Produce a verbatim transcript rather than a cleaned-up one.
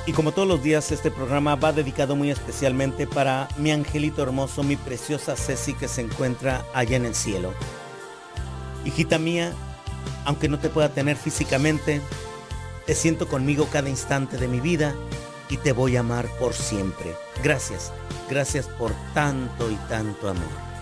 Y como todos los días, este programa va dedicado muy especialmente para mi angelito hermoso, mi preciosa Ceci, que se encuentra allá en el cielo. Hijita mía, aunque no te pueda tener físicamente, te siento conmigo cada instante de mi vida y te voy a amar por siempre. Gracias, gracias por tanto y tanto amor.